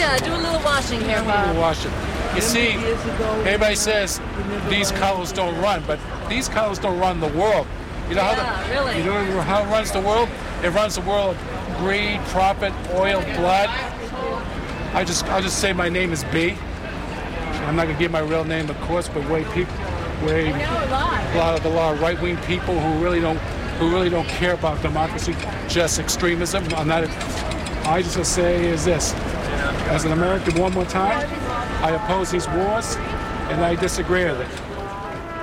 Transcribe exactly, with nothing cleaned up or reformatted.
Yeah, do a little washing here, Bob. Washington. You see, everybody says these colors don't run, but these colors don't run the world. You know Yeah, how the, really. You know how it runs the world? It runs the world of greed, profit, oil, blood. I just, I'll just say my name is B. I'm not gonna give my real name, of course, but way people, way a lot. a lot of the lot of right-wing people who really don't, who really don't care about democracy, just extremism. I'm not. I just say is this: as an American, one more time, I oppose these wars, and I disagree with it.